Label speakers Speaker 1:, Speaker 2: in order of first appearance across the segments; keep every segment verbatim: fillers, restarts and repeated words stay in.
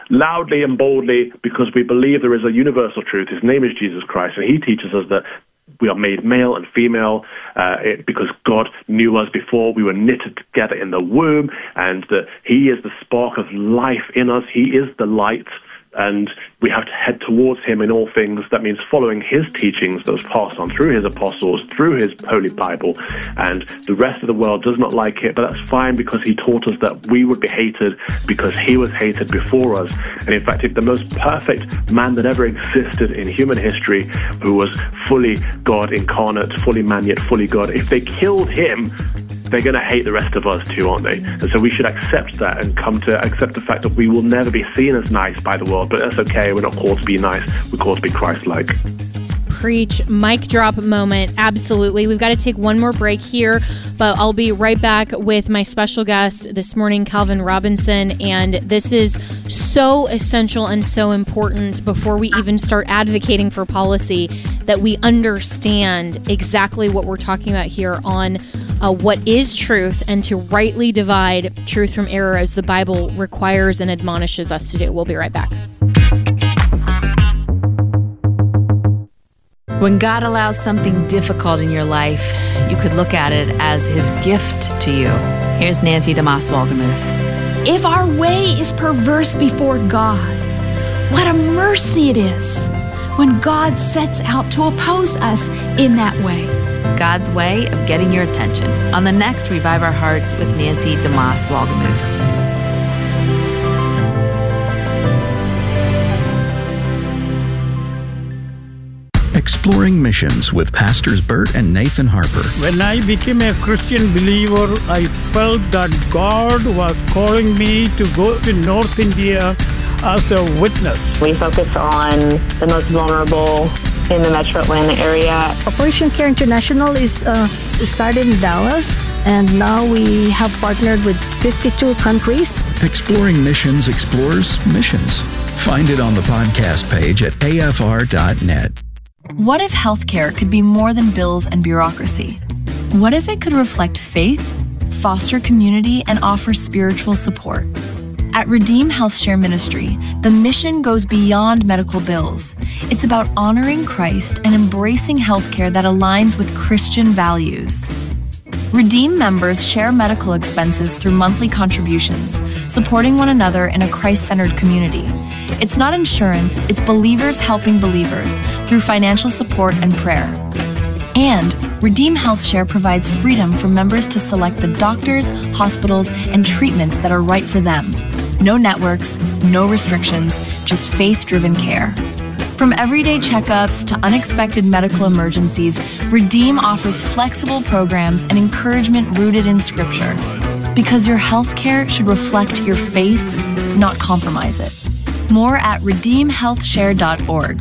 Speaker 1: loudly and boldly because we believe there is a universal truth. His name is Jesus Christ, and he teaches us that we are made male and female uh, it, because God knew us before we were knitted together in the womb, and that he is the spark of life in us. He is the light, and we have to head towards him in all things. That means following his teachings that was passed on through his apostles, through his Holy Bible. And the rest of the world does not like it, but that's fine because he taught us that we would be hated because he was hated before us. And in fact, if the most perfect man that ever existed in human history, who was fully God incarnate, fully man yet fully God, if they killed him, they're going to hate the rest of us too, aren't they? And so we should accept that and come to accept the fact that we will never be seen as nice by the world, but that's okay. We're not called to be nice. We're called to be Christ-like.
Speaker 2: Preach. Mic drop moment. Absolutely. We've got to take one more break here, but I'll be right back with my special guest this morning, Calvin Robinson. And this is so essential and so important before we even start advocating for policy that we understand exactly what we're talking about here on uh, what is truth and to rightly divide truth from error as the Bible requires and admonishes us to do. We'll be right back.
Speaker 3: When God allows something difficult in your life, you could look at it as his gift to you. Here's Nancy DeMoss Wolgemuth.
Speaker 4: If our way is perverse before God, what a mercy it is when God sets out to oppose us in that way.
Speaker 3: God's way of getting your attention on the next Revive Our Hearts with Nancy DeMoss Wolgemuth.
Speaker 5: Exploring Missions with Pastors Bert and Nathan Harper.
Speaker 6: When I became a Christian believer, I felt that God was calling me to go to North India as a witness.
Speaker 7: We focus on the most vulnerable in the Metro Atlanta area.
Speaker 8: Operation Care International is uh, started in Dallas, and now we have partnered with fifty-two countries.
Speaker 5: Exploring Missions explores missions. Find it on the podcast page at A F R dot net.
Speaker 9: What if healthcare could be more than bills and bureaucracy? What if it could reflect faith, foster community, and offer spiritual support? At Redeem Health Share Ministry, the mission goes beyond medical bills. It's about honoring Christ and embracing healthcare that aligns with Christian values. Redeem members share medical expenses through monthly contributions, supporting one another in a Christ-centered community. It's not insurance, it's believers helping believers through financial support and prayer. And Redeem Health Share provides freedom for members to select the doctors, hospitals, and treatments that are right for them. No networks, no restrictions, just faith-driven care. From everyday checkups to unexpected medical emergencies, Redeem offers flexible programs and encouragement rooted in Scripture. Because your health care should reflect your faith, not compromise it. More at redeem health share dot org.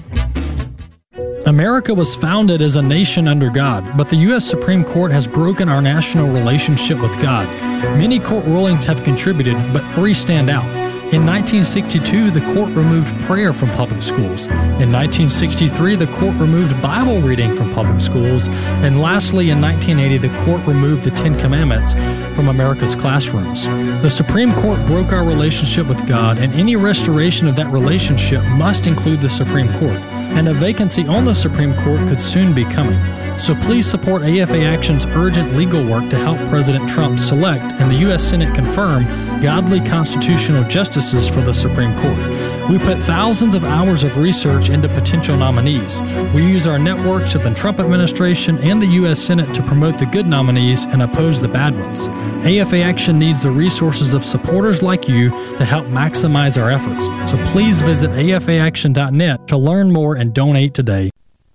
Speaker 10: America was founded as a nation under God, but the U S Supreme Court has broken our national relationship with God. Many court rulings have contributed, but three stand out. In nineteen sixty-two, the court removed prayer from public schools. In nineteen sixty-three, the court removed Bible reading from public schools. And lastly, in nineteen eighty, the court removed the Ten Commandments from America's classrooms. The Supreme Court broke our relationship with God, and any restoration of that relationship must include the Supreme Court. And a vacancy on the Supreme Court could soon be coming. So please support A F A Action's urgent legal work to help President Trump select and the U S Senate confirm godly constitutional justices for the Supreme Court. We put thousands of hours of research into potential nominees. We use our networks at the Trump administration and the U S Senate to promote the good nominees and oppose the bad ones. A F A Action needs the resources of supporters like you to help maximize our efforts. So please visit A F A action dot net to learn more and donate today.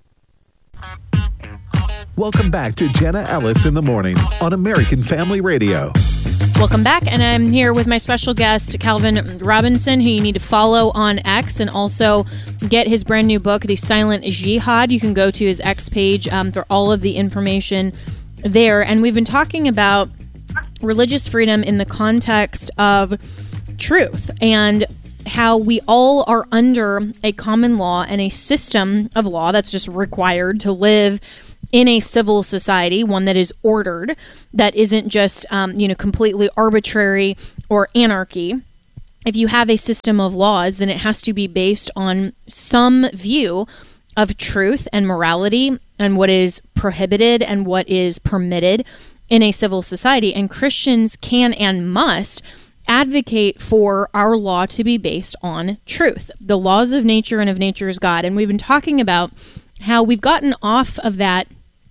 Speaker 11: Welcome back to Jenna Ellis in the Morning on American Family Radio.
Speaker 2: Welcome back, and I'm here with my special guest, Calvin Robinson, who you need to follow on X, and also get his brand new book, The Silent Jihad. You can go to his X page um, for all of the information there. And we've been talking about religious freedom in the context of truth and how we all are under a common law and a system of law that's just required to live in a civil society, one that is ordered, that isn't just, um, you know, completely arbitrary or anarchy. if you have a system of laws, then it has to be based on some view of truth and morality and what is prohibited and what is permitted in a civil society. And Christians can and must advocate for our law to be based on truth, the laws of nature and of nature's God. And we've been talking about how we've gotten off of that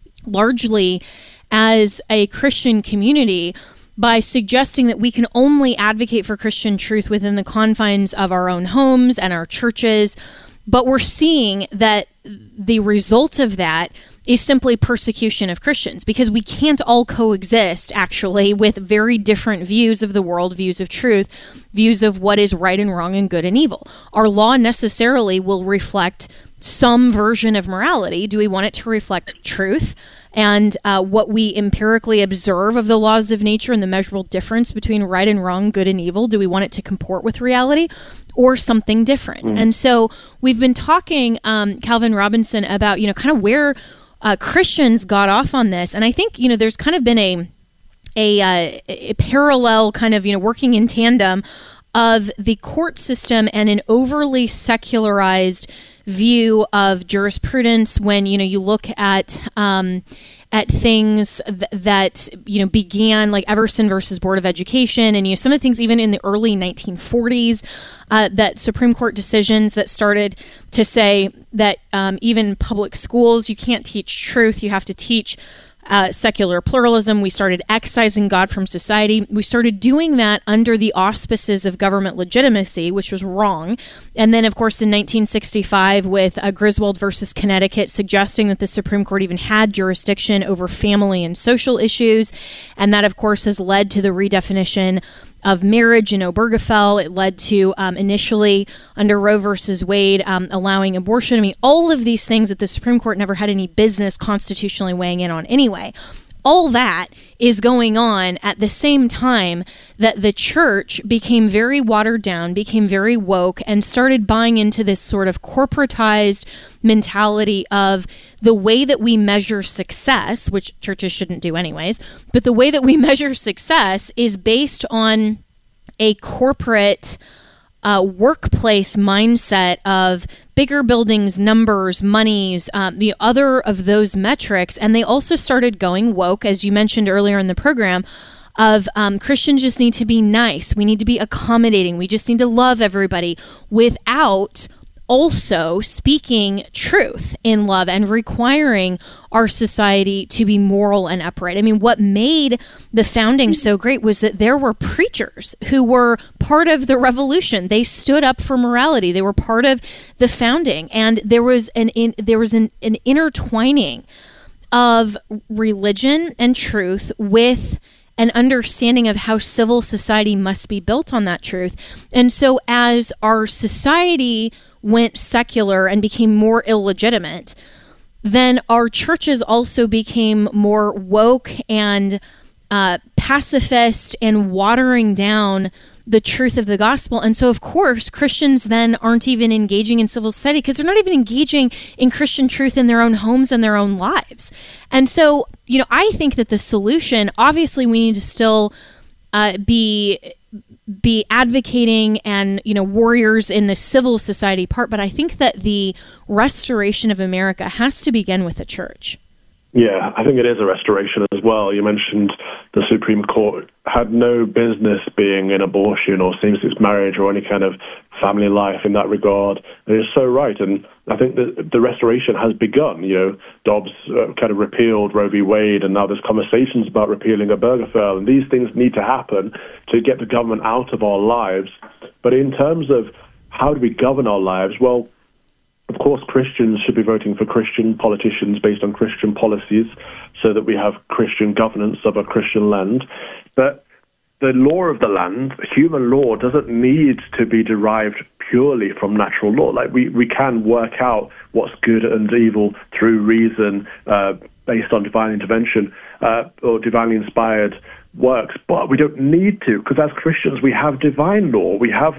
Speaker 2: largely as a Christian community by suggesting that we can only advocate for Christian truth within the confines of our own homes and our churches. But we're seeing that the result of that is simply persecution of Christians, because we can't all coexist, actually, with very different views of the world, views of truth, views of what is right and wrong and good and evil. Our law necessarily will reflect some version of morality. Do we want it to reflect truth and uh, what we empirically observe of the laws of nature and the measurable difference between right and wrong, good and evil? Do we want it to comport with reality or something different? Mm. And so we've been talking, um, Calvin Robinson, about, you know, kind of where uh, Christians got off on this. And I think, you know, there's kind of been a, a, uh, a parallel kind of, you know, working in tandem of the court system and an overly secularized view of jurisprudence when, you know, you look at um, at things th- that, you know, began like Everson versus Board of Education, and, you know, some of the things even in the early nineteen forties, uh, that Supreme Court decisions that started to say that um, even public schools, you can't teach truth, you have to teach Uh, secular pluralism. We started excising God from society. We started doing that under the auspices of government legitimacy, which was wrong. And then, of course, in nineteen sixty-five with uh, Griswold versus Connecticut, suggesting that the Supreme Court even had jurisdiction over family and social issues. And that, of course, has led to the redefinition of marriage in Obergefell. It led to um, initially under Roe versus Wade um, allowing abortion. I mean, all of these things that the Supreme Court never had any business constitutionally weighing in on anyway. All that is going on at the same time that the church became very watered down, became very woke, and started buying into this sort of corporatized mentality of the way that we measure success, which churches shouldn't do anyways, but the way that we measure success is based on a corporate uh, workplace mindset of bigger buildings, numbers, monies, um, the other of those metrics. And they also started going woke, as you mentioned earlier in the program, of um, Christians just need to be nice. We need to be accommodating. We just need to love everybody without also speaking truth in love and requiring our society to be moral and upright. I mean, what made the founding so great was that there were preachers who were part of the revolution. They stood up for morality. They were part of the founding, and there was an in, there was an, an intertwining of religion and truth with an understanding of how civil society must be built on that truth. And so as our society went secular and became more illegitimate, then our churches also became more woke and uh, pacifist and watering down the truth of the gospel. And so, of course, Christians then aren't even engaging in civil society because they're not even engaging in Christian truth in their own homes and their own lives. And so, you know, I think that the solution, obviously, we need to still uh, be be advocating and, you know, warriors in the civil society part, but I think that the restoration of America has to begin with the church.
Speaker 1: Yeah, I think it is a restoration as well. You mentioned the Supreme Court had no business being in abortion or same-sex marriage or any kind of family life in that regard. And you're so right. And I think that the restoration has begun. You know, Dobbs uh, kind of repealed Roe v. Wade, and now there's conversations about repealing Obergefell. And these things need to happen to get the government out of our lives. But in terms of how do we govern our lives, well, of course, Christians should be voting for Christian politicians based on Christian policies so that we have Christian governance of a Christian land. But the law of the land, human law, doesn't need to be derived purely from natural law. Like we, we can work out what's good and evil through reason uh, based on divine intervention uh, or divinely inspired works. But we don't need to, because as Christians, we have divine law. We have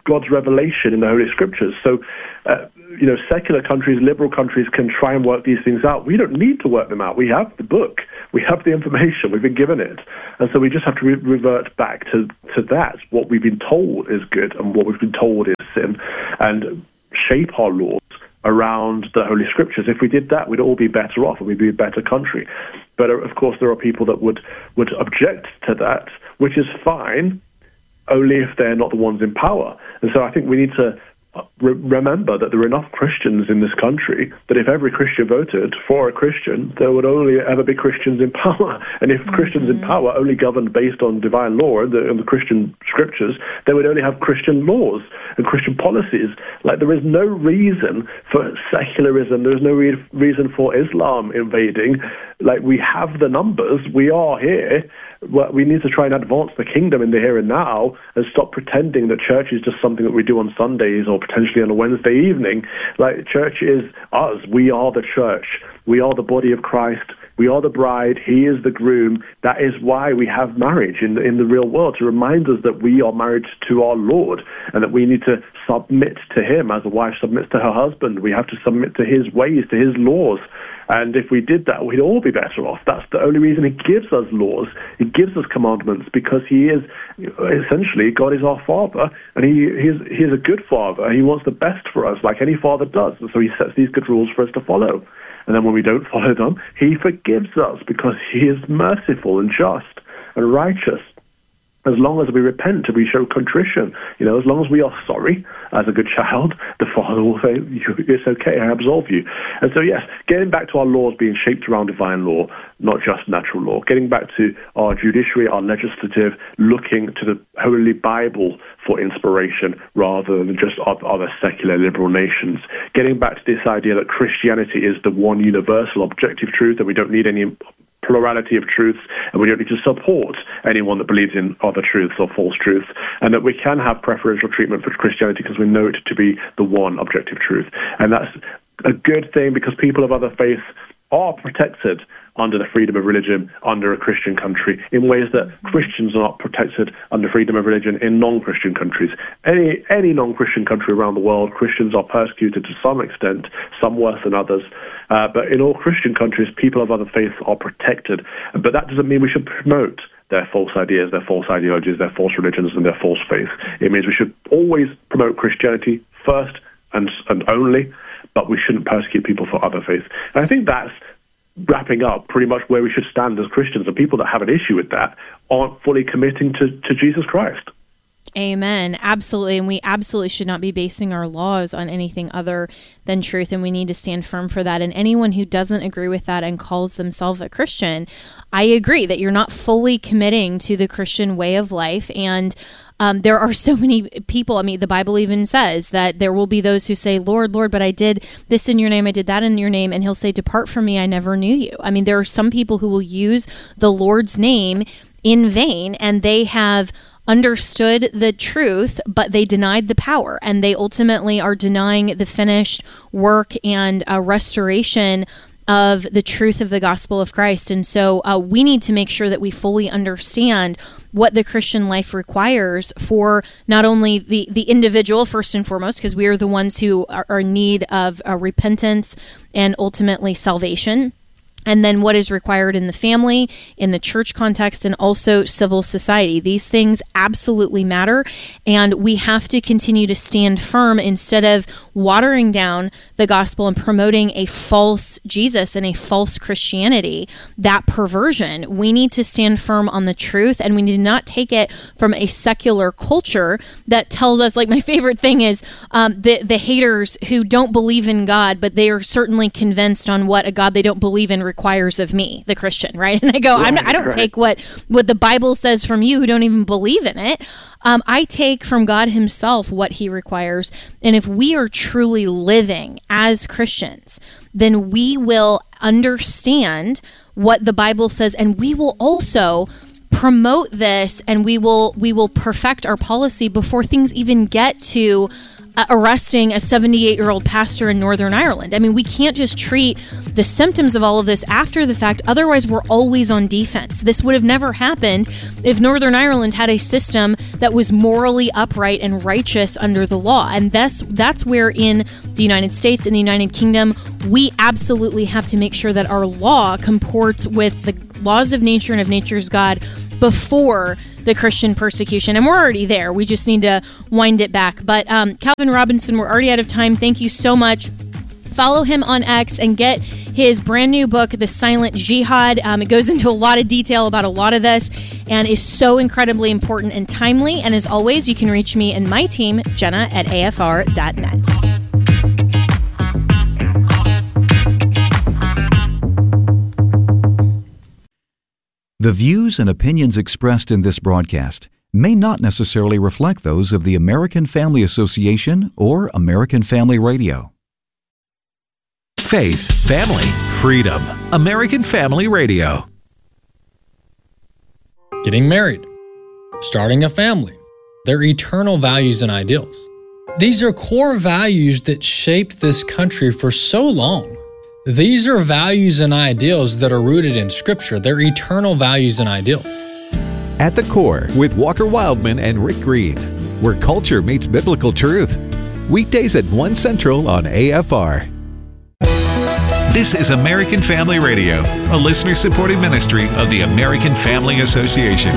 Speaker 1: God's revelation in the Holy Scriptures. So, uh, you know, secular countries, liberal countries can try and work these things out. We don't need to work them out. We have the book. We have the information. We've been given it. And so we just have to re- revert back to, to that, what we've been told is good and what we've been told is sin, and shape our laws around the Holy Scriptures. If we did that, we'd all be better off and we'd be a better country. But of course, there are people that would, would object to that, which is fine, only if they're not the ones in power. And so I think we need to re- remember that there are enough Christians in this country that if every Christian voted for a Christian, there would only ever be Christians in power. And if mm-hmm. Christians in power only governed based on divine law and the, and the Christian scriptures, they would only have Christian laws and Christian policies. Like, there is no reason for secularism. There's no re- reason for Islam invading. Like, we have the numbers. We are here. Well, we need to try and advance the kingdom in the here and now and stop pretending that church is just something that we do on Sundays or potentially on a Wednesday evening. Like, church is us. We are the church. We are the body of Christ. We are the bride. He is the groom. That is why we have marriage in the, in the real world, to remind us that we are married to our Lord and that we need to submit to him as a wife submits to her husband. We have to submit to his ways, to his laws. And if we did that, we'd all be better off. That's the only reason he gives us laws. He gives us commandments, because he is, essentially, God is our Father, and he, he, is, he is a good Father. He wants the best for us, like any father does. And so he sets these good rules for us to follow. And then when we don't follow them, he forgives us, because he is merciful and just and righteous. As long as we repent and we show contrition, you know, as long as we are sorry as a good child, the Father will say, it's okay, I absolve you. And so, yes, getting back to our laws being shaped around divine law, not just natural law, getting back to our judiciary, our legislative, looking to the Holy Bible for inspiration rather than just other secular liberal nations, getting back to this idea that Christianity is the one universal objective truth, that we don't need any plurality of truths, and we don't need to support anyone that believes in other truths or false truths, and that we can have preferential treatment for Christianity because we know it to be the one objective truth. And that's a good thing, because people of other faiths are protected under the freedom of religion under a Christian country in ways that Christians are not protected under freedom of religion in non-Christian countries. Any any non-Christian country around the world, Christians are persecuted to some extent, some worse than others. Uh, but in all Christian countries, people of other faiths are protected. But that doesn't mean we should promote their false ideas, their false ideologies, their false religions, and their false faith. It means we should always promote Christianity first and and only, but we shouldn't persecute people for other faiths. And I think that's wrapping up pretty much where we should stand as Christians. And people that have an issue with that aren't fully committing to, to Jesus Christ.
Speaker 2: Amen. Absolutely. And we absolutely should not be basing our laws on anything other than truth. And we need to stand firm for that. And anyone who doesn't agree with that and calls themselves a Christian, I agree that you're not fully committing to the Christian way of life. And Um, there are so many people. I mean, the Bible even says that there will be those who say, Lord, Lord, but I did this in your name, I did that in your name. And he'll say, depart from me, I never knew you. I mean, there are some people who will use the Lord's name in vain, and they have understood the truth, but they denied the power, and they ultimately are denying the finished work and uh, restoration of the truth of the gospel of Christ. And so uh, we need to make sure that we fully understand what the Christian life requires for not only the, the individual, first and foremost, because we are the ones who are, are in need of uh, repentance and ultimately salvation, and then what is required in the family, in the church context, and also civil society. These things absolutely matter, and we have to continue to stand firm instead of watering down the gospel and promoting a false Jesus and a false Christianity, that perversion. We need to stand firm on the truth, and we need to not take it from a secular culture that tells us, like my favorite thing is um, the, the haters who don't believe in God, but they are certainly convinced on what a God they don't believe in requires of me, the Christian, right? And I go, right, I'm not, I don't right. take what, what the Bible says from you who don't even believe in it. Um, I take from God himself what he requires. And if we are truly living as Christians, then we will understand what the Bible says, and we will also promote this, and we will we will perfect our policy before things even get to uh, arresting a seventy-eight-year-old pastor in Northern Ireland. I mean, we can't just treat the symptoms of all of this after the fact. Otherwise, we're always on defense. This would have never happened if Northern Ireland had a system that was morally upright and righteous under the law. And that's, that's where in the United States, in the United Kingdom, we absolutely have to make sure that our law comports with the laws of nature and of nature's God before the Christian persecution. And we're already there. We just need to wind it back. But um, Calvin Robinson, we're already out of time. Thank you so much. Follow him on X and get his brand new book, The Silent Jihad. Um, it goes into a lot of detail about a lot of this and is so incredibly important and timely. And as always, you can reach me and my team, Jenna at A F R dot net.
Speaker 12: The views and opinions expressed in this broadcast may not necessarily reflect those of the American Family Association or American Family Radio.
Speaker 11: Faith, family, freedom. American Family Radio.
Speaker 10: Getting married, starting a family, their eternal values and ideals. These are core values that shaped this country for so long. These are values and ideals that are rooted in Scripture. They're eternal values and ideals.
Speaker 11: At the Core with Walker Wildman and Rick Green, where culture meets biblical truth. Weekdays at one Central on A F R. This is American Family Radio, a listener-supported ministry of the American Family Association.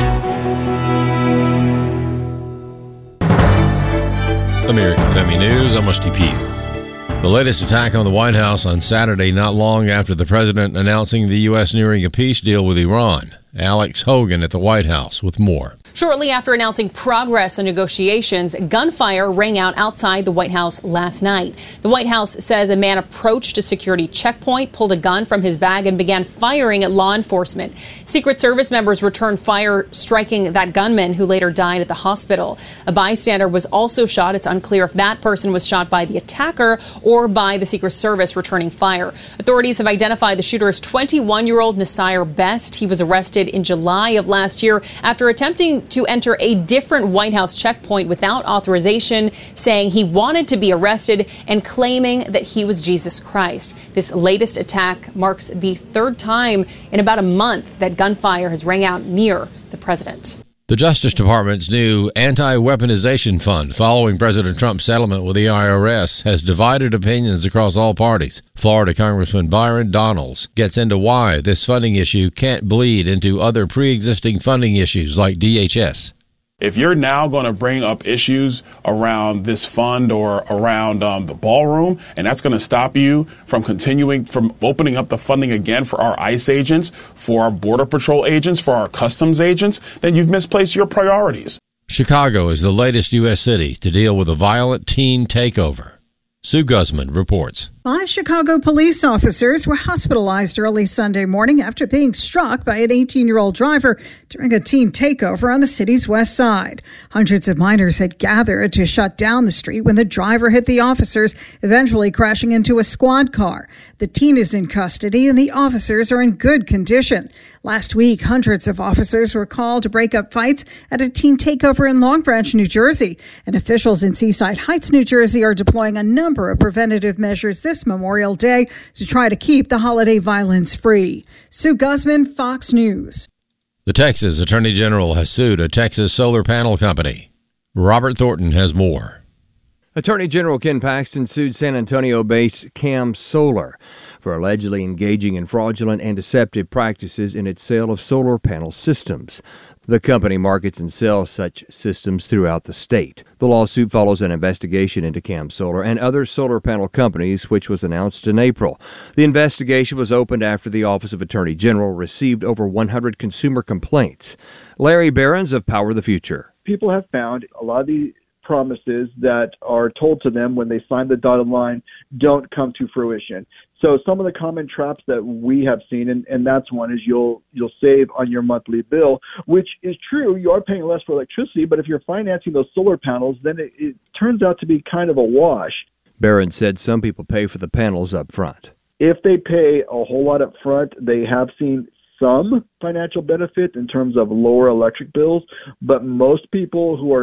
Speaker 13: American Family News, I'm Rusty Pugh. The latest attack on the White House on Saturday, not long after the president announcing the U S nearing a peace deal with Iran. Alex Hogan at the White House with more.
Speaker 14: Shortly after announcing progress on negotiations, gunfire rang out outside the White House last night. The White House says a man approached a security checkpoint, pulled a gun from his bag, and began firing at law enforcement. Secret Service members returned fire, striking that gunman who later died at the hospital. A bystander was also shot. It's unclear if that person was shot by the attacker or by the Secret Service returning fire. Authorities have identified the shooter as twenty-one-year-old Nasir Best. He was arrested in July of last year after attempting to enter a different White House checkpoint without authorization, saying he wanted to be arrested and claiming that he was Jesus Christ. This latest attack marks the third time in about a month that gunfire has rang out near the president.
Speaker 13: The Justice Department's new anti-weaponization fund following President Trump's settlement with the I R S has divided opinions across all parties. Florida Congressman Byron Donalds gets into why this funding issue can't bleed into other pre-existing funding issues like D H S.
Speaker 15: If you're now going to bring up issues around this fund or around um, the ballroom, and that's going to stop you from continuing, from opening up the funding again for our ICE agents, for our Border Patrol agents, for our customs agents, then you've misplaced your priorities.
Speaker 13: Chicago is the latest U S city to deal with a violent teen takeover. Sue Guzman reports.
Speaker 16: Five Chicago police officers were hospitalized early Sunday morning after being struck by an eighteen-year-old driver during a teen takeover on the city's west side. Hundreds of minors had gathered to shut down the street when the driver hit the officers, eventually crashing into a squad car. The teen is in custody and the officers are in good condition. Last week, hundreds of officers were called to break up fights at a teen takeover in Long Branch, New Jersey. And officials in Seaside Heights, New Jersey are deploying a number of preventative measures this Memorial Day to try to keep the holiday violence free. Sue Guzman, Fox News.
Speaker 13: The Texas Attorney General has sued a Texas solar panel company. Robert Thornton has more.
Speaker 17: Attorney General Ken Paxton sued San Antonio-based Cam Solar for allegedly engaging in fraudulent and deceptive practices in its sale of solar panel systems. The company markets and sells such systems throughout the state. The lawsuit follows an investigation into Cam Solar and other solar panel companies, which was announced in April. The investigation was opened after the Office of Attorney General received over one hundred consumer complaints. Larry Behrens of Power the Future.
Speaker 18: People have found a lot of the promises that are told to them when they sign the dotted line don't come to fruition. So some of the common traps that we have seen, and, and that's one, is you'll you'll save on your monthly bill, which is true. You are paying less for electricity, but if you're financing those solar panels, then it, it turns out to be kind of a wash.
Speaker 17: Barron said some people pay for the panels up front.
Speaker 18: If they pay a whole lot up front, they have seen some financial benefit in terms of lower electric bills, but most people who are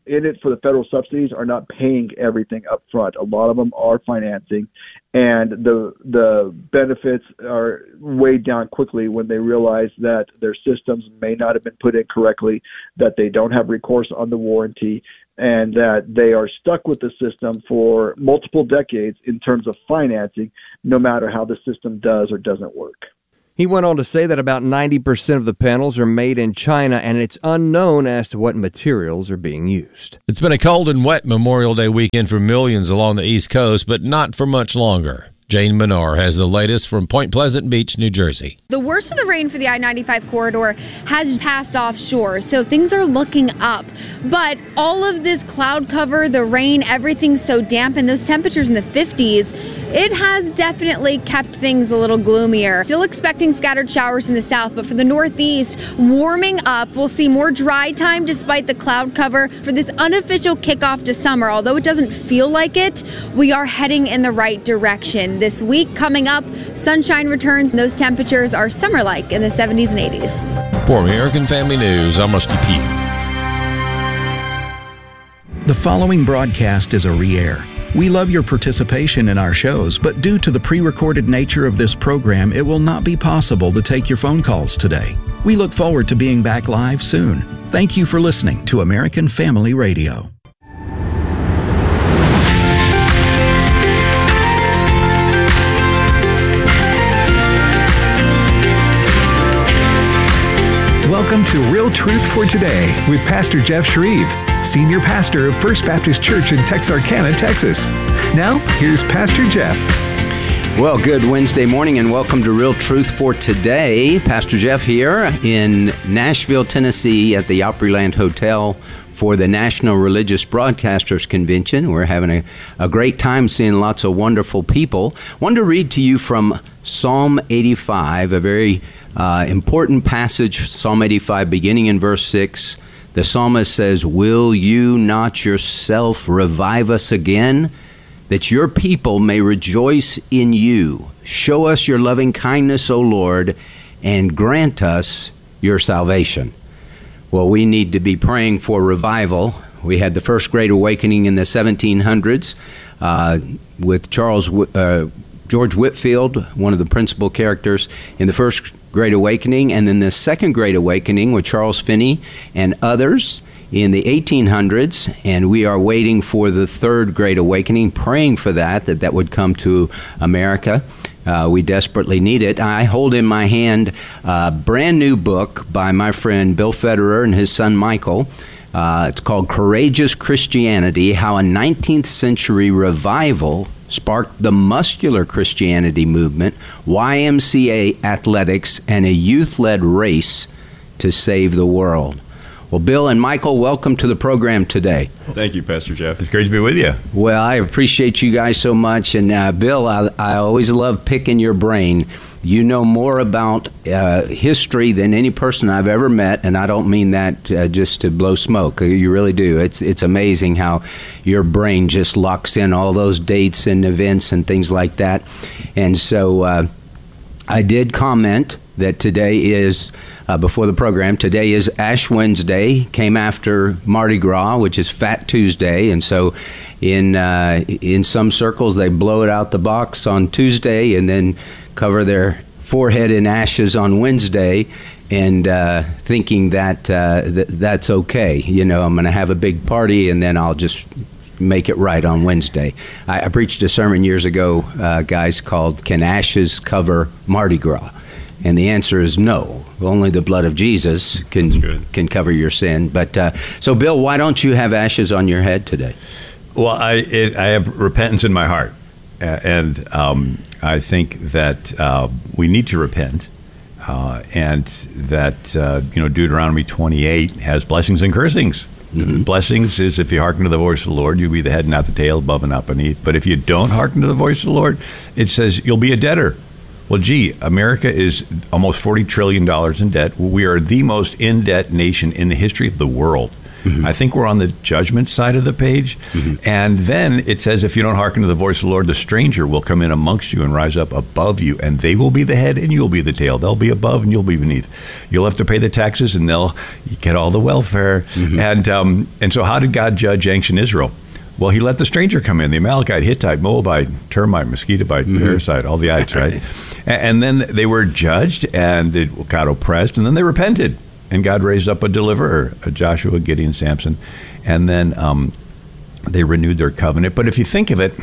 Speaker 18: in it for the federal subsidies are not paying everything up front. A lot of them are financing, and the the benefits are weighed down quickly when they realize that their systems may not have been put in correctly, that they don't have recourse on the warranty, and that they are stuck with the system for multiple decades in terms of financing, no matter how the system does or doesn't work.
Speaker 17: He went on to say that about ninety percent of the panels are made in China, and it's unknown as to what materials are being used.
Speaker 13: It's been a cold and wet Memorial Day weekend for millions along the East Coast, but not for much longer. Jane Menard has the latest from Point Pleasant Beach, New Jersey.
Speaker 19: The worst of the rain for the I ninety-five corridor has passed offshore, so things are looking up. But all of this cloud cover, the rain, everything's so damp, and those temperatures in the fifties, it has definitely kept things a little gloomier. Still expecting scattered showers in the south, but for the northeast, warming up. We'll see more dry time despite the cloud cover for this unofficial kickoff to summer. Although it doesn't feel like it, we are heading in the right direction. This week coming up, sunshine returns, and those temperatures are summer-like in the seventies and eighties.
Speaker 13: For American Family News, I'm Rusty Pugh.
Speaker 5: The following broadcast is a re-air. We love your participation in our shows, but due to the pre-recorded nature of this program, it will not be possible to take your phone calls today. We look forward to being back live soon. Thank you for listening to American Family Radio.
Speaker 20: Welcome to Real Truth for Today with Pastor Jeff Shreve, Senior Pastor of First Baptist Church in Texarkana, Texas. Now, here's Pastor Jeff.
Speaker 21: Well, good Wednesday morning and welcome to Real Truth for Today. Pastor Jeff here in Nashville, Tennessee at the Opryland Hotel for the National Religious Broadcasters Convention. We're having a, a great time seeing lots of wonderful people. I wanted to read to you from Psalm eighty-five, a very uh, important passage, Psalm eighty-five, beginning in verse six. The psalmist says, "Will you not yourself revive us again, that your people may rejoice in you? Show us your loving kindness, O Lord, and grant us your salvation." Well, we need to be praying for revival. We had the first Great Awakening in the seventeen hundreds uh, with Charles uh, George Whitefield, one of the principal characters in the first Great Awakening, and then the second Great Awakening with Charles Finney and others in the eighteen hundreds, and we are waiting for the third Great Awakening, praying for that, that that would come to America. Uh, we desperately need it. I hold in my hand a brand new book by my friend Bill Federer and his son Michael. Uh, it's called Courageous Christianity, How a nineteenth Century Revival Sparked the Muscular Christianity Movement, Y M C A Athletics, and a youth-led race to save the world. Well, Bill and Michael, welcome to the program today.
Speaker 22: Thank you, Pastor Jeff. It's great to be with you.
Speaker 21: Well, I appreciate you guys so much. And uh, Bill, I, I always love picking your brain. You know more about uh, history than any person I've ever met, and I don't mean that uh, just to blow smoke. You really do. It's it's amazing how your brain just locks in all those dates and events and things like that. And so uh, I did comment that today is, uh, before the program, today is Ash Wednesday, came after Mardi Gras, which is Fat Tuesday. And so in uh, in some circles, they blow it out the box on Tuesday and then cover their forehead in ashes on Wednesday, and uh, thinking that uh, th- that's okay. You know, I'm going to have a big party and then I'll just make it right on Wednesday. I, I preached a sermon years ago, uh, guys, called "Can Ashes Cover Mardi Gras?" And the answer is no. Only the blood of Jesus can can cover your sin. But uh, so, Bill, why don't you have ashes on your head today?
Speaker 22: Well, I it, I have repentance in my heart, uh, and um, I think that uh, we need to repent, uh, and that uh, you know Deuteronomy twenty-eight has blessings and cursings. Mm-hmm. Blessings is if you hearken to the voice of the Lord, you'll be the head, not the tail, above and not beneath. But if you don't hearken to the voice of the Lord, it says you'll be a debtor. Well, gee, America is almost forty trillion dollars in debt. We are the most in-debt nation in the history of the world. Mm-hmm. I think we're on the judgment side of the page. Mm-hmm. And then it says, if you don't hearken to the voice of the Lord, the stranger will come in amongst you and rise up above you, and they will be the head and you'll be the tail. They'll be above and you'll be beneath. You'll have to pay the taxes and they'll get all the welfare. Mm-hmm. And um, and so how did God judge ancient Israel? Well, he let the stranger come in, the Amalekite, Hittite, Moabite, termite, mosquitobite, mm-hmm. parasite, all the ites, right? And then they were judged and they got oppressed, and then they repented. And God raised up a deliverer, a Joshua, Gideon, Samson. And then um, they renewed their covenant. But if you think of it,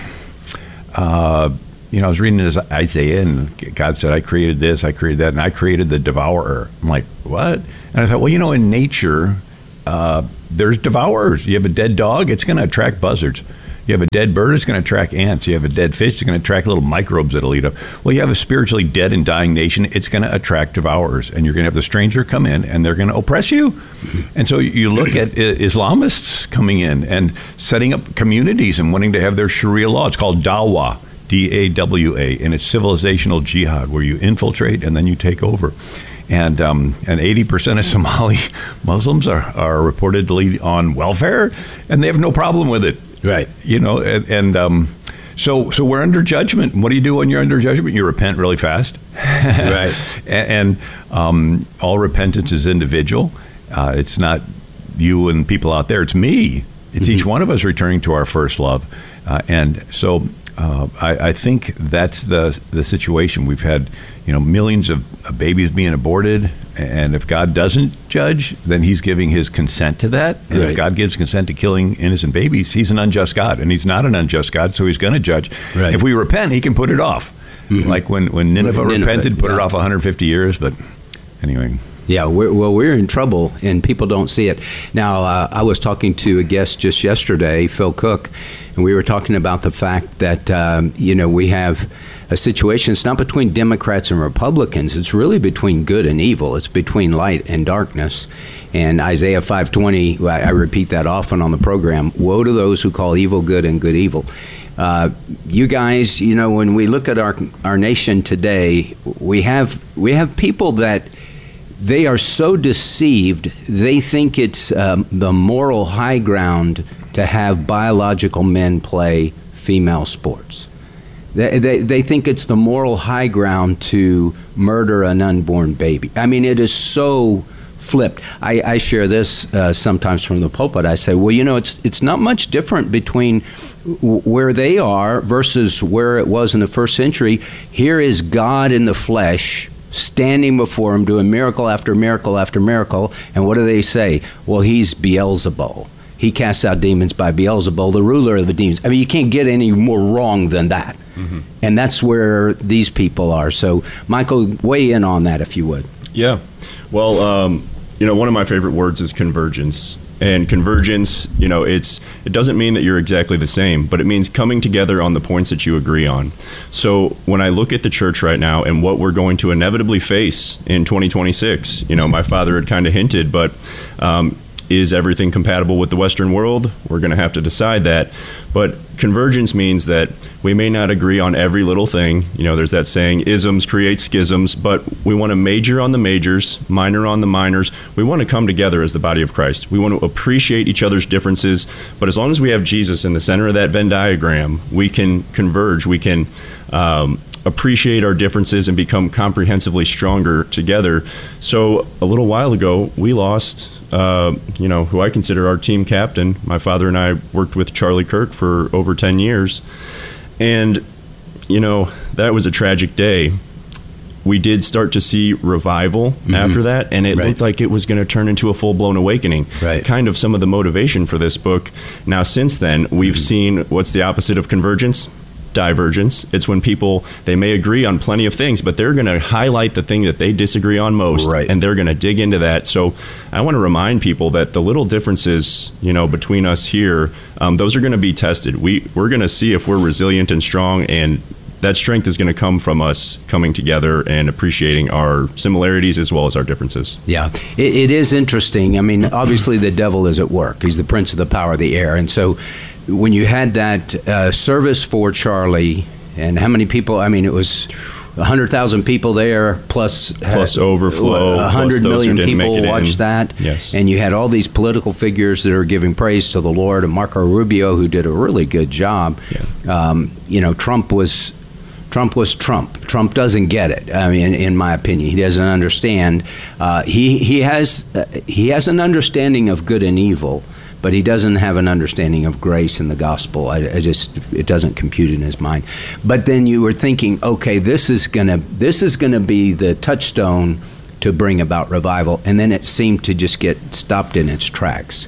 Speaker 22: uh, you know, I was reading this Isaiah, and God said, I created this, I created that, and I created the devourer. I'm like, what? And I thought, well, you know, in nature, uh, there's devourers. You have a dead dog, it's going to attract buzzards. You have a dead bird, it's going to attract ants. You have a dead fish, it's going to attract little microbes that'll eat up. Well, you have a spiritually dead and dying nation, it's going to attract devourers. And you're going to have the stranger come in, and they're going to oppress you. And so you look at Islamists coming in and setting up communities and wanting to have their Sharia law. It's called Dawah, D A W A, and it's civilizational jihad, where you infiltrate and then you take over. And um, and eighty percent of Somali Muslims are, are reportedly on welfare, and they have no problem with it. Right. You know, and, and um, so so we're under judgment. What do you do when you're under judgment? You repent really fast. Right. and and um, all repentance is individual. Uh, it's not you and people out there. It's me. It's mm-hmm. each one of us returning to our first love. Uh, and so uh, I, I think that's the the situation. We've had, you know, millions of babies being aborted, and if God doesn't judge, then he's giving his consent to that. And right. if God gives consent to killing innocent babies, he's an unjust God, and he's not an unjust God, so he's going to judge. Right. If we repent, he can put it off. Mm-hmm. Like when, when Nineveh, Nineveh repented, put yeah. it off one hundred fifty years, but anyway.
Speaker 21: Yeah, we're, well, we're in trouble, and people don't see it. Now, uh, I was talking to a guest just yesterday, Phil Cook, and we were talking about the fact that, um, you know, we have a situation. It's not between Democrats and Republicans. It's really between good and evil. It's between light and darkness. And Isaiah five twenty, I, I repeat that often on the program, woe to those who call evil good and good evil. Uh, you guys, you know, when we look at our our nation today, we have we have people that they are so deceived, they think it's um, the moral high ground to have biological men play female sports. They, they, they think it's the moral high ground to murder an unborn baby. I mean, it is so flipped. I, I share this uh, sometimes from the pulpit. I say, well, you know, it's it's not much different between w- where they are versus where it was in the first century. Here is God in the flesh, standing before him, doing miracle after miracle after miracle. And what do they say? Well, he's Beelzebul. He casts out demons by Beelzebul, the ruler of the demons. I mean, you can't get any more wrong than that. Mm-hmm. And that's where these people are. So, Michael, weigh in on that if you would.
Speaker 3: Yeah. Well, um, you know, one of my favorite words is convergence. And convergence, you know, it's it doesn't mean that you're exactly the same, but it means coming together on the points that you agree on. So when I look at the church right now and what we're going to inevitably face in twenty twenty-six, you know, my father had kind of hinted, but um, is everything compatible with the Western world? We're going to have to decide that. But convergence means that we may not agree on every little thing. You know, there's that saying, isms create schisms, but we want to major on the majors, minor on the minors. We want to come together as the body of Christ. We want to appreciate each other's differences, but as long as we have Jesus in the center of that Venn diagram, we can converge, we can um, appreciate our differences and become comprehensively stronger together. So a little while ago, we lost Uh, you know, who I consider our team captain. My father and I worked with Charlie Kirk for over ten years. And, you know, that was a tragic day. We did start to see revival mm-hmm. after that, and it right. looked like it was going to turn into a full-blown awakening. Right. Kind of some of the motivation for this book. Now, since then, we've mm-hmm. seen what's the opposite of convergence? Divergence. It's when people, they may agree on plenty of things, but they're going to highlight the thing that they disagree on most, right. and they're going to dig into that. So I want to remind people that the little differences, you know, between us here, um, those are going to be tested. We, we're going to see if we're resilient and strong, and that strength is going to come from us coming together and appreciating our similarities as well as our differences.
Speaker 21: Yeah, it, it is interesting. I mean, obviously the devil is at work. He's the prince of the power of the air. And so when you had that uh, service for Charlie, and how many people, I mean, it was one hundred thousand people there, plus
Speaker 3: plus overflow,
Speaker 21: one hundred million people watched
Speaker 3: in.
Speaker 21: that.
Speaker 3: Yes.
Speaker 21: And you had all these political figures that are giving praise to the Lord, and Marco Rubio, who did a really good job.
Speaker 3: Yeah.
Speaker 21: Um, you know, Trump was Trump was Trump. Trump doesn't get it. I mean, in my opinion, he doesn't understand. Uh, he he has uh, he has an understanding of good and evil, but he doesn't have an understanding of grace and the gospel. I, I just it doesn't compute in his mind. But then you were thinking, okay, this is gonna this is gonna be the touchstone to bring about revival, and then it seemed to just get stopped in its tracks.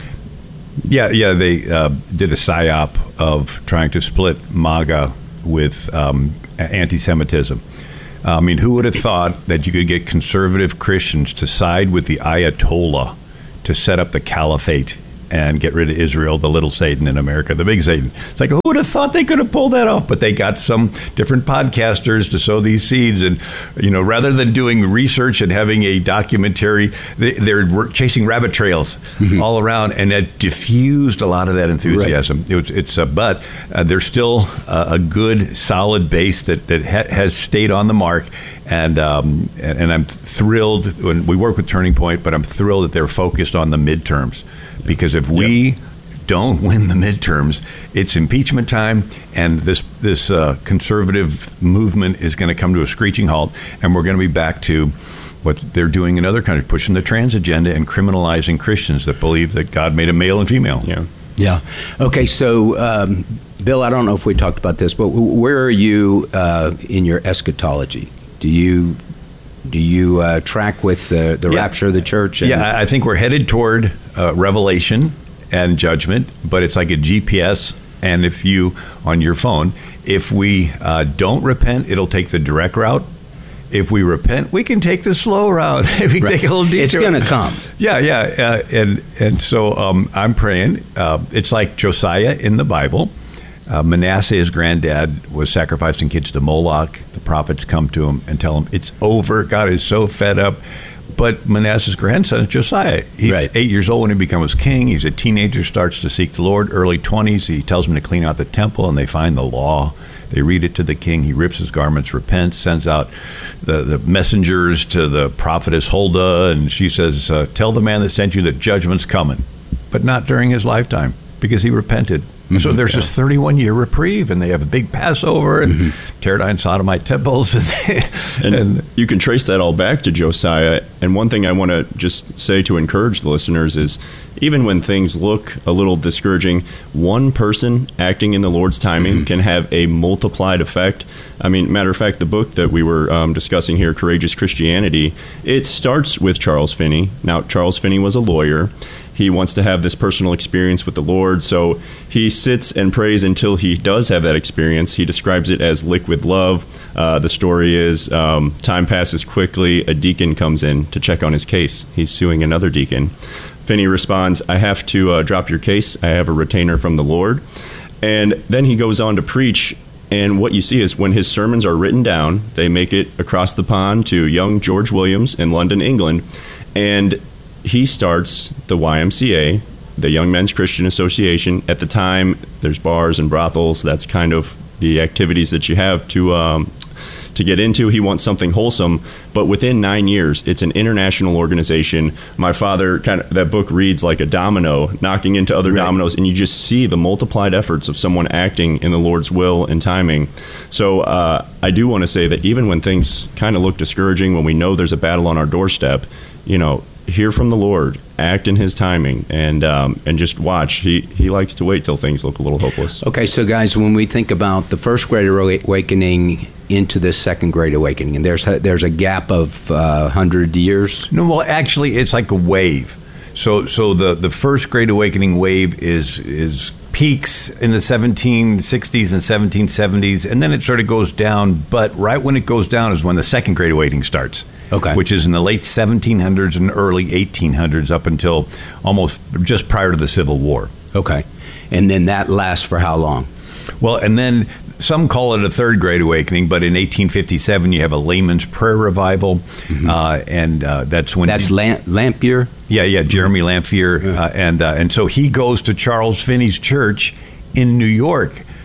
Speaker 22: Yeah, yeah, they uh, did a psyop of trying to split MAGA with um, anti-Semitism. I mean, who would have thought that you could get conservative Christians to side with the Ayatollah to set up the caliphate and get rid of Israel, the little Satan in America, the big Satan? It's like, who would have thought they could have pulled that off? But they got some different podcasters to sow these seeds. And, you know, rather than doing research and having a documentary, they, they're chasing rabbit trails mm-hmm. all around. And that diffused a lot of that enthusiasm. Right. It was, it's a, but uh, there's still a, a good, solid base that, that ha- has stayed on the mark. And, um, and and I'm thrilled when we work with Turning Point, but I'm thrilled that they're focused on the midterms. Because if we yep. don't win the midterms, it's impeachment time, and this this uh, conservative movement is going to come to a screeching halt, and we're going to be back to what they're doing in other countries, pushing the trans agenda and criminalizing Christians that believe that God made a male and female.
Speaker 3: Yeah.
Speaker 21: Yeah. Okay, so, um, Bill, I don't know if we talked about this, but where are you uh, in your eschatology? Do you... Do you uh, track with the, the
Speaker 22: yeah.
Speaker 21: rapture of the church? And-
Speaker 22: yeah, I think we're headed toward uh, revelation and judgment, but it's like a G P S. And if you, on your phone, if we uh, don't repent, it'll take the direct route. If we repent, we can take the slow route. If we right. take a little detour.
Speaker 21: It's going to come.
Speaker 22: Yeah, yeah. Uh, and, and so um, I'm praying. Uh, it's like Josiah in the Bible. Uh, Manasseh, his granddad, was sacrificing kids to Moloch. The prophets come to him and tell him, it's over. God is so fed up. But Manasseh's grandson is Josiah. He's right. eight years old when he becomes king. He's a teenager, starts to seek the Lord. Early twenties, he tells them to clean out the temple, and they find the law. They read it to the king. He rips his garments, repents, sends out the, the messengers to the prophetess Huldah, and she says, uh, tell the man that sent you that judgment's coming, but not during his lifetime, because he repented. Mm-hmm. So there's yeah. this thirty-one year reprieve, and they have a big Passover and mm-hmm. tear down sodomite temples.
Speaker 3: and, and you can trace that all back to Josiah. And one thing I want to just say to encourage the listeners is, even when things look a little discouraging, one person acting in the Lord's timing mm-hmm. can have a multiplied effect. I mean, matter of fact, the book that we were um, discussing here, Courageous Christianity, it starts with Charles Finney. Now, Charles Finney was a lawyer. He wants to have this personal experience with the Lord, so he sits and prays until he does have that experience. He describes it as liquid love. Uh, the story is um, time passes quickly. A deacon comes in to check on his case. He's suing another deacon. Finney responds, I have to uh, drop your case. I have a retainer from the Lord. And then he goes on to preach. And what you see is when his sermons are written down, they make it across the pond to young George Williams in London, England. And he starts the Y M C A, the Young Men's Christian Association. At the time, there's bars and brothels. That's kind of the activities that you have to um, to get into. He wants something wholesome. But within nine years, it's an international organization. My father, kind of, that book reads like a domino, knocking into other right. dominoes, and you just see the multiplied efforts of someone acting in the Lord's will and timing. So uh, I do want to say that even when things kind of look discouraging, when we know there's a battle on our doorstep, you know, hear from the Lord, act in his timing, and um, and just watch. He he likes to wait till things look a little hopeless.
Speaker 21: Okay, so guys, when we think about the first Great Awakening into this second Great Awakening, and there's a, there's a gap of uh, one hundred years?
Speaker 22: No, well, actually, it's like a wave. So so the, the first Great Awakening wave is is peaks in the seventeen sixties and seventeen seventies, and then it sort of goes down. But right when it goes down is when the second Great Awakening starts.
Speaker 21: Okay.
Speaker 22: Which is in the late seventeen hundreds and early eighteen hundreds up until almost just prior to the Civil War.
Speaker 21: Okay. And then that lasts for how long?
Speaker 22: Well, and then some call it a third Great Awakening, but in eighteen fifty-seven you have a layman's prayer revival, mm-hmm. uh, and uh, that's when...
Speaker 21: That's Lamp- Lamphere?
Speaker 22: Yeah, yeah, Jeremy Lamphere. Uh, and, uh, and so he goes to Charles Finney's church in New York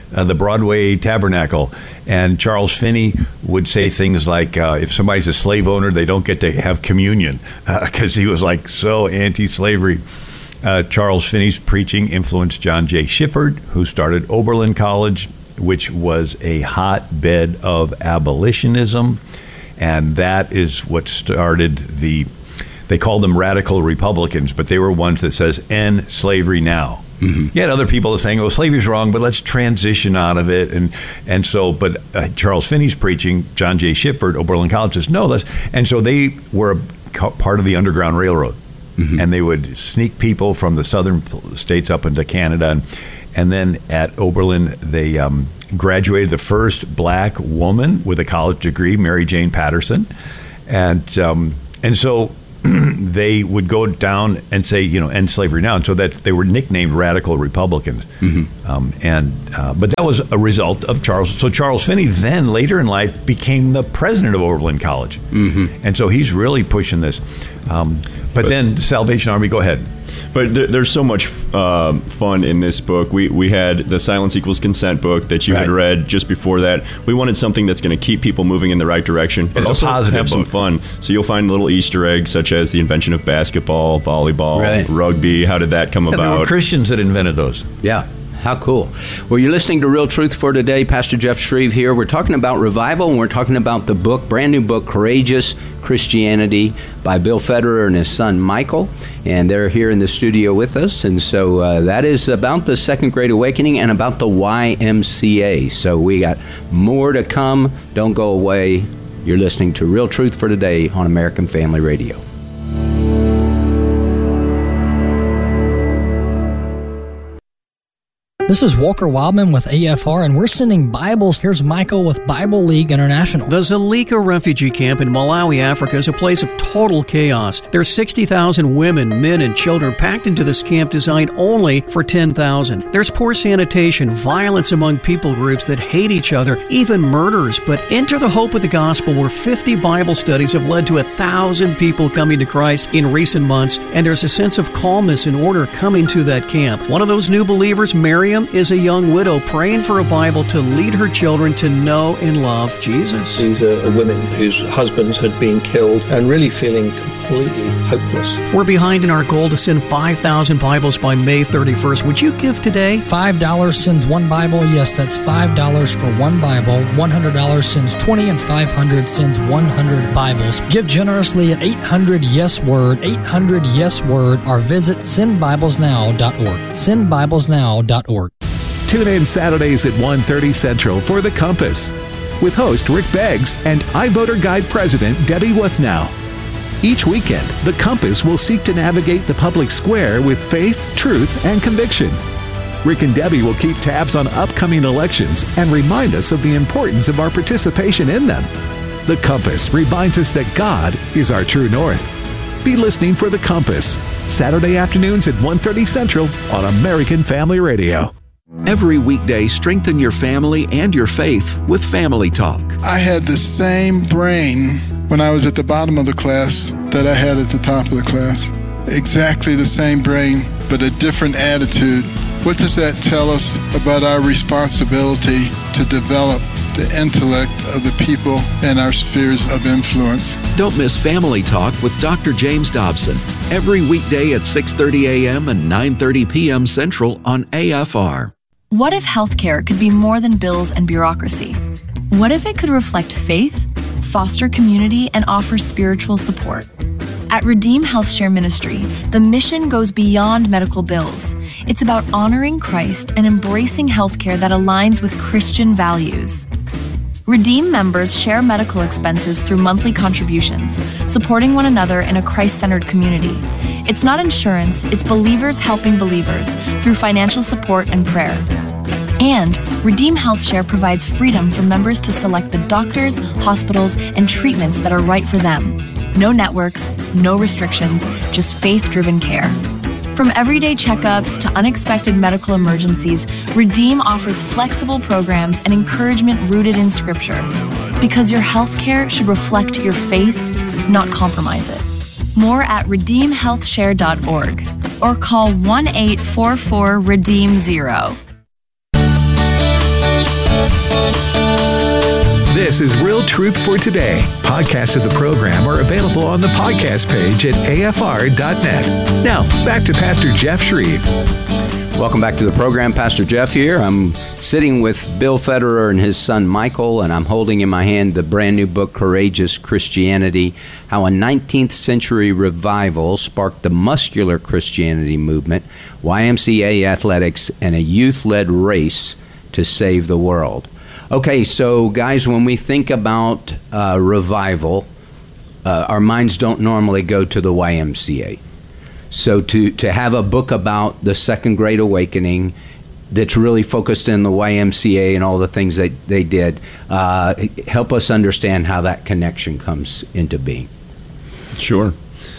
Speaker 22: uh, the Broadway Tabernacle. And Charles Finney would say things like, uh, if somebody's a slave owner, they don't get to have communion, because uh, he was like so anti-slavery. Uh, Charles Finney's preaching influenced John J. Shippard, who started Oberlin College, which was a hotbed of abolitionism. And that is what started the, they called them radical Republicans, but they were ones that says, end slavery now. Mm-hmm. You had other people saying, "Oh, slavery's wrong, but let's transition out of it." And and so, but uh, Charles Finney's preaching, John J. Shippard, Oberlin College says, "No, let's." And so they were a part of the Underground Railroad, mm-hmm. and they would sneak people from the southern states up into Canada. And, and then at Oberlin, they um, graduated the first black woman with a college degree, Mary Jane Patterson, and um, and so. They would go down and say, you know, end slavery now. And so that they were nicknamed radical Republicans. Mm-hmm. Um, and uh, but that was a result of Charles. So Charles Finney then later in life became the president of Oberlin College. Mm-hmm. And so he's really pushing this. Um, but, but then the Salvation Army, go ahead.
Speaker 3: But there, there's so much uh, fun in this book. We we had the Silence Equals Consent book that you right. had read just before that. We wanted something that's going to keep people moving in the right direction, but
Speaker 22: it's
Speaker 3: also have
Speaker 22: book.
Speaker 3: some fun. So you'll find little Easter eggs such as the invention of basketball, volleyball, right. rugby. How did that come
Speaker 22: yeah,
Speaker 3: about?
Speaker 22: There were Christians that invented those.
Speaker 21: Yeah. How cool. Well, you're listening to Real Truth for Today. Pastor Jeff Shreve here. We're talking about revival, and we're talking about the book, brand new book, Courageous Christianity by Bill Federer and his son, Michael. And they're here in the studio with us. And so uh, that is about the Second Great Awakening and about the Y M C A. So we got more to come. Don't go away. You're listening to Real Truth for Today on American Family Radio.
Speaker 10: This is Walker Wildman with A F R, and we're sending Bibles. Here's Michael with Bible League International.
Speaker 4: The Zulika refugee camp in Malawi, Africa is a place of total chaos. There's sixty thousand women, men, and children packed into this camp designed only for ten thousand. There's poor sanitation, violence among people groups that hate each other, even murders. But enter the hope of the gospel, where fifty Bible studies have led to a thousand people coming to Christ in recent months, and there's a sense of calmness and order coming to that camp. One of those new believers, Miriam, is a young widow praying for a Bible to lead her children to know and love Jesus.
Speaker 6: These are women whose husbands had been killed and really feeling completely hopeless.
Speaker 4: We're behind in our goal to send five thousand Bibles by May thirty-first. Would you give today?
Speaker 10: five dollars sends one Bible. Yes, that's five dollars for one Bible. one hundred dollars sends twenty, and five hundred dollars sends one hundred Bibles. Give generously at eight hundred yes word, eight hundred yes word, or visit send bibles now dot org. send bibles now dot org.
Speaker 20: Tune in Saturdays at one thirty Central for The Compass with host Rick Beggs and iVoter Guide President Debbie Wuthnow. Each weekend, The Compass will seek to navigate the public square with faith, truth, and conviction. Rick and Debbie will keep tabs on upcoming elections and remind us of the importance of our participation in them. The Compass reminds us that God is our true north. Be listening for The Compass, Saturday afternoons at one thirty Central on American Family Radio.
Speaker 5: Every weekday, strengthen your family and your faith with Family Talk.
Speaker 23: I had the same brain when I was at the bottom of the class that I had at the top of the class. Exactly the same brain, but a different attitude. What does that tell us about our responsibility to develop the intellect of the people in our spheres of influence?
Speaker 5: Don't miss Family Talk with Doctor James Dobson every weekday at six thirty a.m. and nine thirty p.m. Central on A F R.
Speaker 9: What if healthcare could be more than bills and bureaucracy? What if it could reflect faith, foster community, and offer spiritual support? At Redeem Health Share Ministry, the mission goes beyond medical bills. It's about honoring Christ and embracing healthcare that aligns with Christian values. Redeem members share medical expenses through monthly contributions, supporting one another in a Christ-centered community. It's not insurance, it's believers helping believers through financial support and prayer. And Redeem Health Share provides freedom for members to select the doctors, hospitals, and treatments that are right for them. No networks, no restrictions, just faith-driven care. From everyday checkups to unexpected medical emergencies, Redeem offers flexible programs and encouragement rooted in Scripture. Because your health care should reflect your faith, not compromise it. More at redeem health share dot org or call one eight four four redeem zero.
Speaker 20: This is Real Truth for Today. Podcasts of the program are available on the podcast page at A F R dot net. Now, back to Pastor Jeff Shreve.
Speaker 21: Welcome back to the program. Pastor Jeff here. I'm sitting with Bill Federer and his son Michael, and I'm holding in my hand the brand new book, Courageous Christianity, How a nineteenth Century Revival Sparked the Muscular Christianity Movement, Y M C A Athletics, and a Youth-Led Race to Save the World. Okay, so guys, when we think about uh, revival, uh, our minds don't normally go to the Y M C A. So to, to have a book about the Second Great Awakening that's really focused in the Y M C A and all the things that they did, uh, help us understand how that connection comes into being.
Speaker 3: Sure.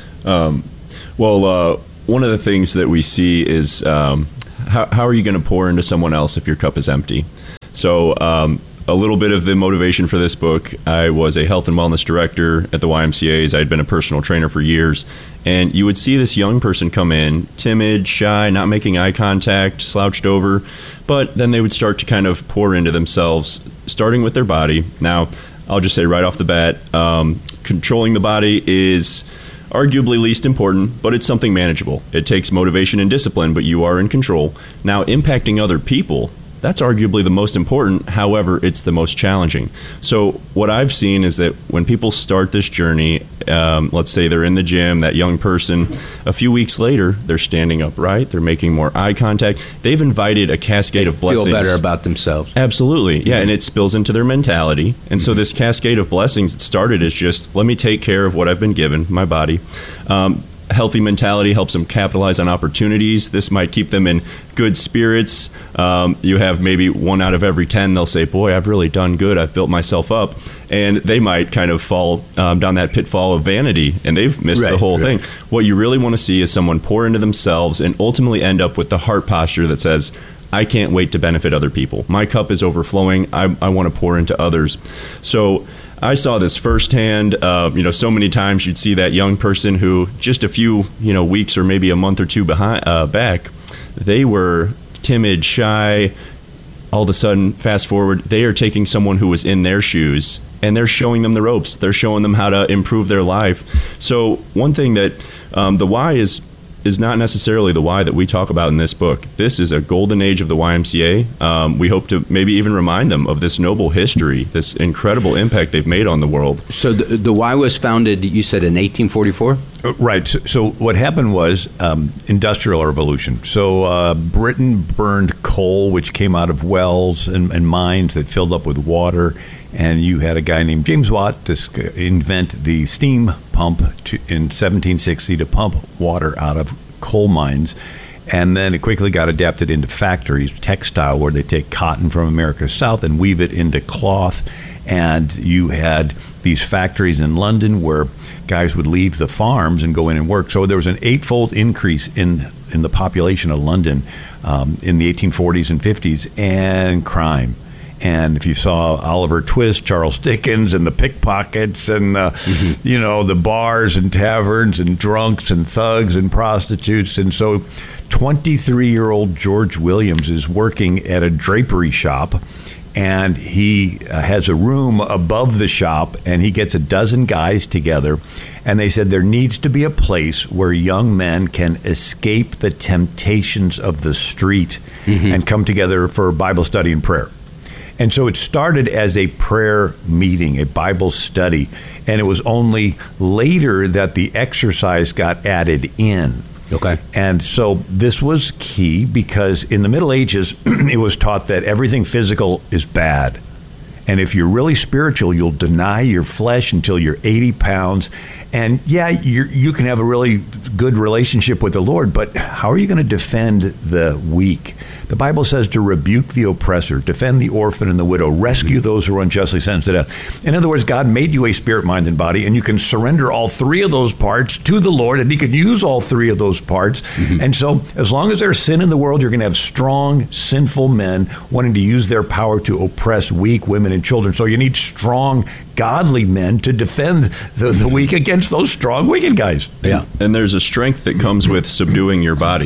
Speaker 3: Um, well, uh, one of the things that we see is um, how, how are you going to pour into someone else if your cup is empty? So um, a little bit of the motivation for this book, I was a health and wellness director at the Y M C As. I had been a personal trainer for years. And you would see this young person come in, timid, shy, not making eye contact, slouched over. But then they would start to kind of pour into themselves, starting with their body. Now, I'll just say right off the bat, um, controlling the body is arguably least important, but it's something manageable. It takes motivation and discipline, but you are in control. Now, impacting other people, that's arguably the most important. However, it's the most challenging. So what I've seen is that when people start this journey, um, let's say they're in the gym, that young person, a few weeks later, they're standing upright, they're making more eye contact. They've invited a cascade
Speaker 21: they
Speaker 3: of blessings.
Speaker 21: Feel better about themselves.
Speaker 3: Absolutely. Yeah,
Speaker 21: Mm-hmm.
Speaker 3: and it spills into their mentality. And mm-hmm. so this cascade of blessings that started as just, let me take care of what I've been given, my body. Um, healthy mentality helps them capitalize on opportunities. This might keep them in good spirits. Um, you have maybe one out of every ten, they'll say, boy, I've really done good. I've built myself up. And they might kind of fall um, down that pitfall of vanity, and they've missed right, the whole right. thing. What you really want to see is someone pour into themselves and ultimately end up with the heart posture that says, I can't wait to benefit other people. My cup is overflowing. I, I want to pour into others. So I saw this firsthand. Uh, you know, so many times you'd see that young person who just a few, you know, weeks or maybe a month or two behind uh, back, they were timid, shy. All of a sudden, fast forward, they are taking someone who was in their shoes and they're showing them the ropes. They're showing them how to improve their life. So one thing that um, the why is is not necessarily the why that we talk about in this book. This is a golden age of the Y M C A. Um, we hope to maybe even remind them of this noble history, this incredible impact they've made on the world.
Speaker 21: So the, the Y was founded, you said, in eighteen forty-four?
Speaker 22: Right. So, so what happened was um, industrial revolution. So uh, Britain burned coal, which came out of wells and, and mines that filled up with water. And you had a guy named James Watt to invent the steam pump to, in seventeen sixty to pump water out of coal mines. And then it quickly got adapted into factories, textile, where they take cotton from America's South and weave it into cloth. And you had these factories in London where guys would leave the farms and go in and work. So there was an eightfold increase in, in the population of London um, in the eighteen forties and fifties, and crime. And if you saw Oliver Twist, Charles Dickens, and the pickpockets, and uh, mm-hmm. you know, the bars and taverns and drunks and thugs and prostitutes, and so twenty-three-year-old George Williams is working at a drapery shop, and he uh, has a room above the shop, and he gets a dozen guys together, and they said there needs to be a place where young men can escape the temptations of the street mm-hmm. and come together for Bible study and prayer. And so it started as a prayer meeting, a Bible study, and it was only later that the exercise got added in.
Speaker 21: Okay.
Speaker 22: And so this was key because in the Middle Ages, it was taught that everything physical is bad. And if you're really spiritual, you'll deny your flesh until you're eighty pounds. And yeah, you you can have a really good relationship with the Lord, but how are you going to defend the weak? The Bible says to rebuke the oppressor, defend the orphan and the widow, rescue those who are unjustly sentenced to death. In other words, God made you a spirit, mind, and body, and you can surrender all three of those parts to the Lord, and he can use all three of those parts. Mm-hmm. And so as long as there's sin in the world, you're going to have strong, sinful men wanting to use their power to oppress weak women and children. So you need strong, godly men to defend the, the weak against those strong, wicked guys.
Speaker 3: Yeah. And there's a strength that comes with subduing your body.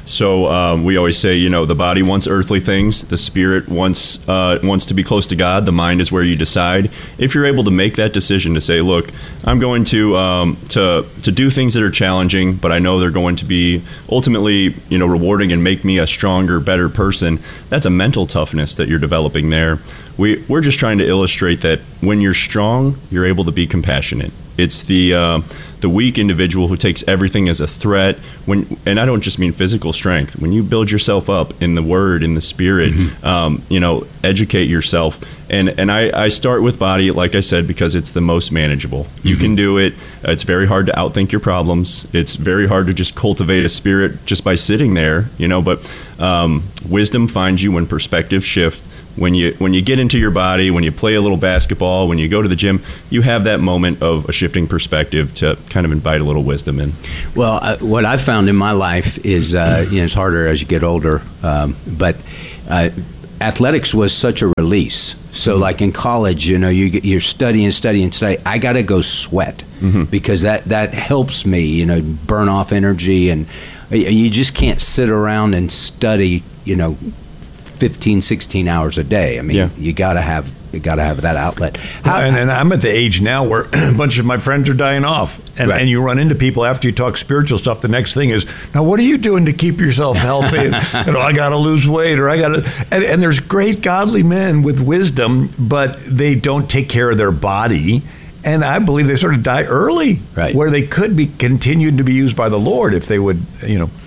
Speaker 3: So um, we always say, you know, the body wants earthly things, the spirit wants uh, wants to be close to God, the mind is where you decide. If you're able to make that decision to say, look, I'm going to um, to to do things that are challenging, but I know they're going to be ultimately, you know, rewarding and make me a stronger, better person, that's a mental toughness that you're developing there. We, we're just trying to illustrate that when you're strong, you're able to be compassionate. It's the uh, the weak individual who takes everything as a threat. When, and I don't just mean physical strength. When you build yourself up in the Word, in the Spirit, mm-hmm. um, you know, educate yourself. And and I, I start with body, like I said, because it's the most manageable. Mm-hmm. You can do it. It's very hard to outthink your problems. It's very hard to just cultivate a spirit just by sitting there, you know. But um, wisdom finds you when perspective shift. When you when you get into your body, when you play a little basketball, when you go to the gym, you have that moment of a shifting perspective to kind of invite a little wisdom in.
Speaker 21: Well, uh, what I've found in my life is, uh, you know, it's harder as you get older, um, but uh, athletics was such a release. So mm-hmm. like in college, you know, you get, you're studying, studying, studying. I got to go sweat mm-hmm. because that, that helps me, you know, burn off energy. And you just can't sit around and study, you know, fifteen, sixteen hours a day. I mean, yeah. you gotta have you gotta have that outlet.
Speaker 22: How, and, and I'm at the age now where a bunch of my friends are dying off, and, right. and you run into people after you talk spiritual stuff. The next thing is, now what are you doing to keep yourself healthy? you know, I gotta lose weight, or I gotta. And, and there's great godly men with wisdom, but they don't take care of their body. And I believe they sort of die early,
Speaker 21: right.
Speaker 22: where they could be continued to be used by the Lord if they would, you know.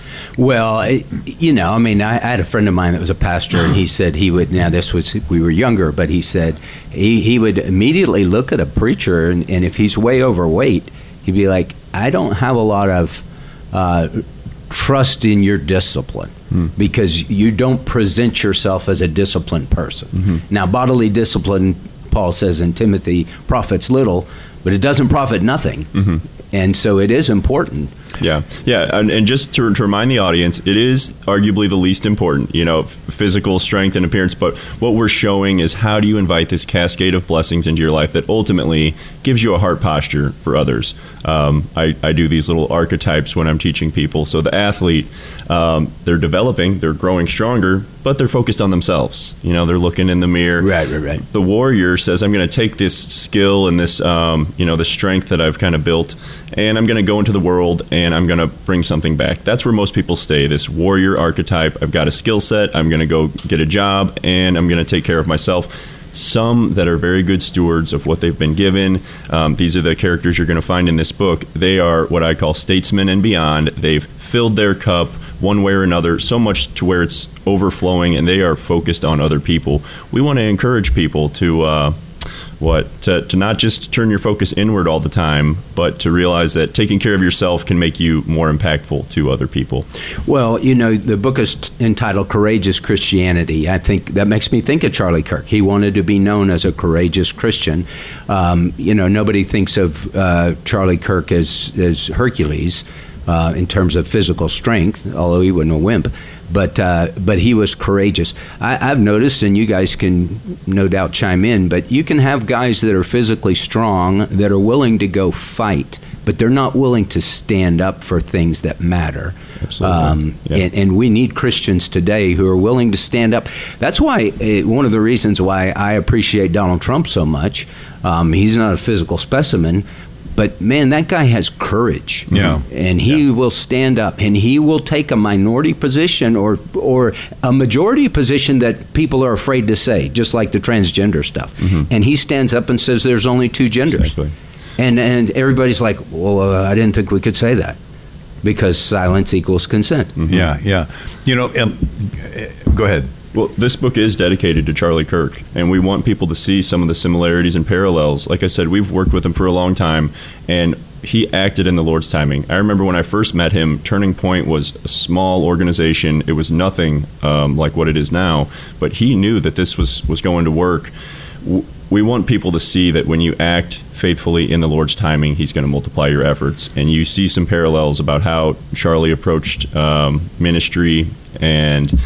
Speaker 21: Well, you know, I mean, I, I had a friend of mine that was a pastor, and he said he would, now this was, we were younger, but he said he, he would immediately look at a preacher, and, and if he's way overweight, he'd be like, I don't have a lot of uh, trust in your discipline mm. because you don't present yourself as a disciplined person. Mm-hmm. Now, bodily discipline, Paul says in Timothy, profits little, but it doesn't profit nothing. Mm-hmm. And so it is important.
Speaker 3: Yeah, yeah, and, and just to, to remind the audience, it is arguably the least important, you know, f- physical strength and appearance, but what we're showing is how do you invite this cascade of blessings into your life that ultimately gives you a heart posture for others. Um, I, I do these little archetypes when I'm teaching people. So the athlete, um, they're developing, they're growing stronger, but they're focused on themselves. You know, they're looking in the mirror.
Speaker 21: Right, right, right.
Speaker 3: The warrior says, I'm going to take this skill and this, um, you know, the strength that I've kind of built, and I'm going to go into the world and I'm going to bring something back. That's where most people stay, this warrior archetype. I've got a skill set, I'm going to go get a job, and I'm going to take care of myself. Some that are very good stewards of what they've been given. Um, these are the characters you're going to find in this book. They are what I call statesmen and beyond. They've filled their cup one way or another, so much to where it's overflowing, and they are focused on other people. We want to encourage people to uh, what to, to not just turn your focus inward all the time, but to realize that taking care of yourself can make you more impactful to other people.
Speaker 21: Well, you know, the book is t- entitled Courageous Christianity. I think that makes me think of Charlie Kirk. He wanted to be known as a courageous Christian. Um, you know, nobody thinks of uh, Charlie Kirk as, as Hercules uh, in terms of physical strength, although he wasn't a wimp. But uh, but he was courageous. I, I've noticed, and you guys can no doubt chime in, but you can have guys that are physically strong that are willing to go fight, but they're not willing to stand up for things that matter.
Speaker 3: Absolutely.
Speaker 21: Um,
Speaker 3: yeah.
Speaker 21: and, and we need Christians today who are willing to stand up. That's why uh, one of the reasons why I appreciate Donald Trump so much. Um, he's not a physical specimen, but man, that guy has courage.
Speaker 22: Yeah.
Speaker 21: And he yeah. will stand up, and he will take a minority position or or a majority position that people are afraid to say, just like the transgender stuff. Mm-hmm. And he stands up and says there's only two genders.
Speaker 3: Exactly.
Speaker 21: And and everybody's like, well, uh, I didn't think we could say that, because silence equals consent.
Speaker 22: Mm-hmm. Yeah, yeah. You know, um, go ahead.
Speaker 3: Well, this book is dedicated to Charlie Kirk, and we want people to see some of the similarities and parallels. Like I said, we've worked with him for a long time, and he acted in the Lord's timing. I remember when I first met him, Turning Point was a small organization. It was nothing um, like what it is now, but he knew that this was, was going to work. We want people to see that when you act faithfully in the Lord's timing, he's going to multiply your efforts. And you see some parallels about how Charlie approached um, ministry, and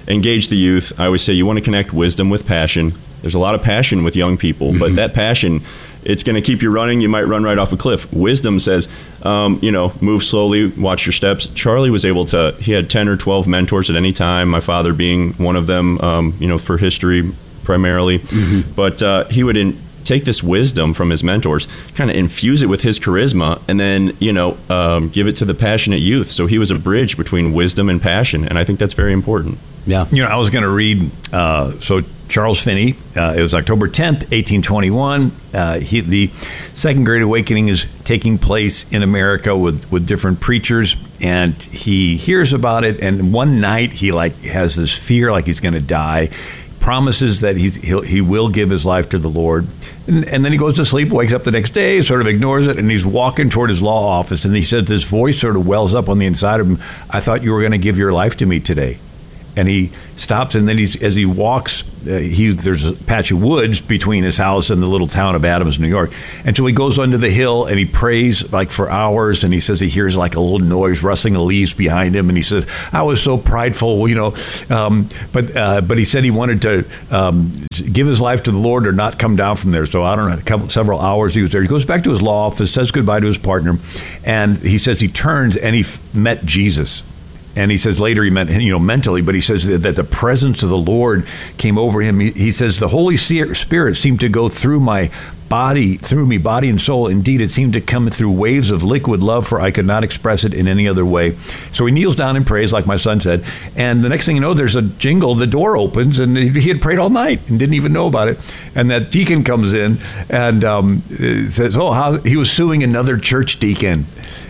Speaker 3: engage the youth. I always say you want to connect wisdom with passion. There's a lot of passion with young people, mm-hmm. but that passion, it's going to keep you running. You might run right off a cliff. Wisdom says, um, you know, move slowly, watch your steps. Charlie was able to, he had ten or twelve mentors at any time, my father being one of them, um, you know, for history primarily. Mm-hmm. But uh, he would in, take this wisdom from his mentors, kind of infuse it with his charisma, and then, you know, um, give it to the passionate youth. So he was a bridge between wisdom and passion, and I think that's very important.
Speaker 21: Yeah.
Speaker 22: You know, I was going to read, uh, so Charles Finney, uh, it was October tenth, eighteen twenty-one. Uh, he, the Second Great Awakening is taking place in America with, with different preachers, and he hears about it, and one night he, like, has this fear like he's going to die, promises that he's, he'll, he will give his life to the Lord. And, and then he goes to sleep, wakes up the next day, sort of ignores it, and he's walking toward his law office. And he says this voice sort of wells up on the inside of him. I thought you were going to give your life to me today. And he stops, and then he's, as he walks, uh, he there's a patch of woods between his house and the little town of Adams, New York. And so he goes onto the hill, and he prays like for hours, and he says he hears like a little noise, rustling of leaves behind him, and he says, I was so prideful, you know. Um, but uh, but he said he wanted to um, give his life to the Lord or not come down from there. So I don't know, a couple, several hours he was there. He goes back to his law office, says goodbye to his partner, and he says he turns, and he f- met Jesus. And he says later he meant, you know, mentally, but he says that, that the presence of the Lord came over him. He, he says the Holy Spirit seemed to go through my body, through me, body and soul. Indeed, it seemed to come through waves of liquid love, for I could not express it in any other way. So he kneels down and prays, like my son said. And the next thing you know, there's a jingle, the door opens, and he had prayed all night and didn't even know about it. And that deacon comes in and um, says, oh, how he was suing another church deacon.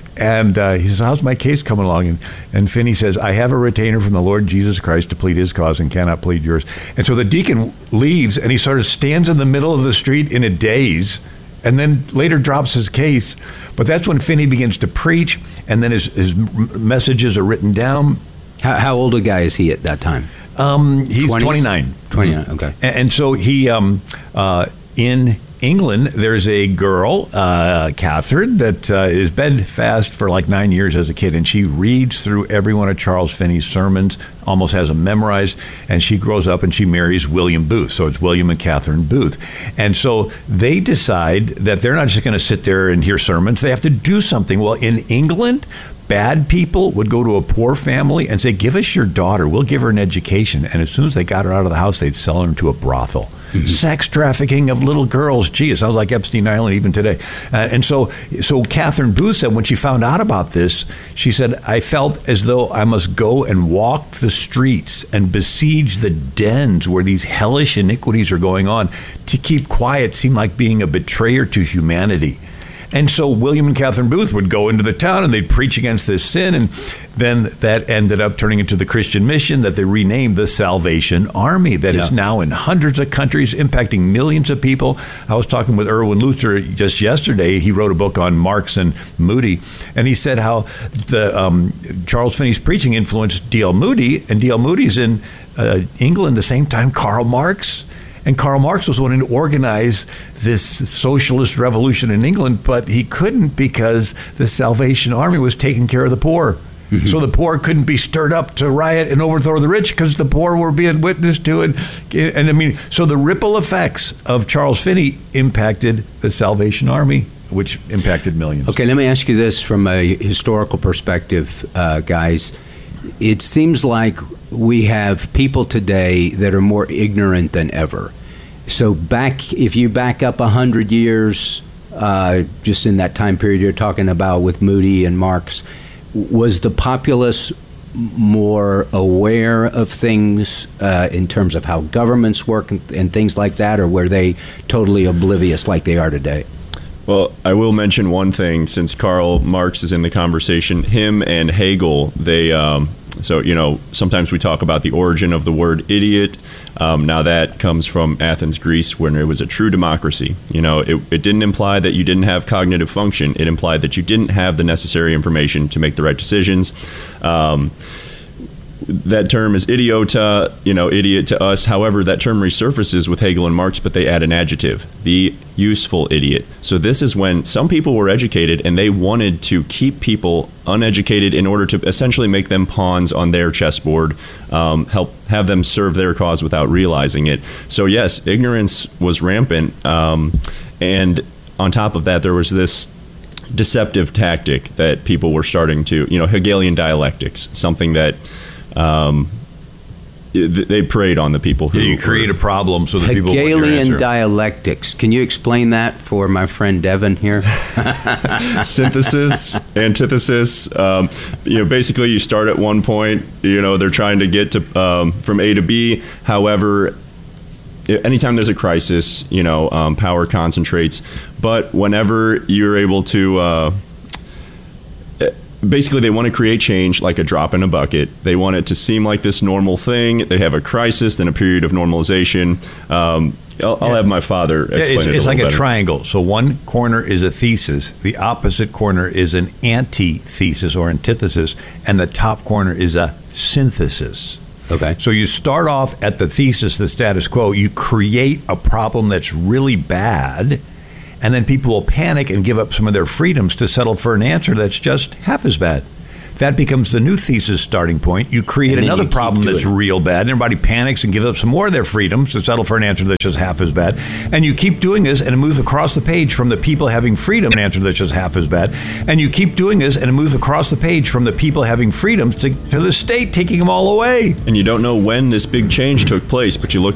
Speaker 22: And uh, he says, how's my case coming along? And, and Finney says, I have a retainer from the Lord Jesus Christ to plead his cause and cannot plead yours. And so the deacon leaves, and he sort of stands in the middle of the street in a daze, and then later drops his case. But that's when Finney begins to preach, and then his, his messages are written down.
Speaker 21: How, how old a guy is he at that time?
Speaker 22: Um, he's
Speaker 21: twenties?
Speaker 22: twenty-nine.
Speaker 21: twenty-nine, okay.
Speaker 22: And, and so he, um, uh, in England, there's a girl, uh, Catherine, that uh, is bedfast for like nine years as a kid, and she reads through every one of Charles Finney's sermons, almost has them memorized, and she grows up and she marries William Booth. So it's William and Catherine Booth. And so they decide that they're not just going to sit there and hear sermons, they have to do something. Well, in England, bad people would go to a poor family and say, give us your daughter, we'll give her an education. And as soon as they got her out of the house, they'd sell her to a brothel. Mm-hmm. Sex trafficking of little girls. Gee, it sounds like Epstein Island even today. Uh, and so so Catherine Booth said when she found out about this, she said, I felt as though I must go and walk the streets and besiege the dens where these hellish iniquities are going on. To keep quiet seemed like being a betrayer to humanity. And so William and Catherine Booth would go into the town and they'd preach against this sin. And then that ended up turning into the Christian mission that they renamed the Salvation Army, that yeah. is now in hundreds of countries, impacting millions of people. I was talking with Erwin Luther just yesterday. He wrote a book on Marx and Moody. And he said how the um, Charles Finney's preaching influenced D L Moody. And D L Moody's in uh, England the same time Karl Marx. And Karl Marx was wanting to organize this socialist revolution in England, but he couldn't because the Salvation Army was taking care of the poor. Mm-hmm. So the poor couldn't be stirred up to riot and overthrow the rich because the poor were being witnessed to. And, and I mean, so the ripple effects of Charles Finney impacted the Salvation Army, which impacted millions.
Speaker 21: Okay, let me ask you this from a historical perspective, uh, guys. It seems like we have people today that are more ignorant than ever. So back, if you back up one hundred years, uh, just in that time period you're talking about with Moody and Marx, was the populace more aware of things uh, in terms of how governments work and, and things like that, or were they totally oblivious like they are today?
Speaker 3: Well, I will mention one thing, since Karl Marx is in the conversation. Him and Hegel, they, um, so, you know, sometimes we talk about the origin of the word idiot. Um, now that comes from Athens, Greece, when it was a true democracy. You know, it, it didn't imply that you didn't have cognitive function. It implied that you didn't have the necessary information to make the right decisions. Um, that term is idiota, you know, idiot to us. However, that term resurfaces with Hegel and Marx, but they add an adjective, the useful idiot. So this is when some people were educated and they wanted to keep people uneducated in order to essentially make them pawns on their chessboard, um, help have them serve their cause without realizing it. So yes, ignorance was rampant. Um, and on top of that, there was this deceptive tactic that people were starting to, you know, Hegelian dialectics, something that um, they preyed on the people who...
Speaker 22: Yeah, you create a problem so that people...
Speaker 21: Hegelian dialectics. Can you explain that for my friend Devin here?
Speaker 3: Synthesis, antithesis. Um, you know, basically you start at one point, you know, they're trying to get to um, from A to B. However, anytime there's a crisis, you know, um, power concentrates. But whenever you're able to... Uh, Basically, they want to create change like a drop in a bucket. They want it to seem like this normal thing. They have a crisis, then a period of normalization. Um, I'll, I'll have my father explain
Speaker 22: yeah, it's,
Speaker 3: it a
Speaker 22: It's like
Speaker 3: better.
Speaker 22: a triangle. So one corner is a thesis, the opposite corner is an antithesis or antithesis, and the top corner is a synthesis.
Speaker 21: Okay.
Speaker 22: So you start off at the thesis, the status quo. You create a problem that's really bad, and then people will panic and give up some of their freedoms to settle for an answer that's just half as bad. That becomes the new thesis starting point. You create another you problem that's real bad, and everybody panics and gives up some more of their freedoms to settle for an answer that's just half as bad. And you keep doing this, and it moves across the page from the people having freedom an answer that's just half as bad. And you keep doing this, and it moves across the page from the people having freedoms to, to the state taking them all away.
Speaker 3: And you don't know when this big change took place, but you look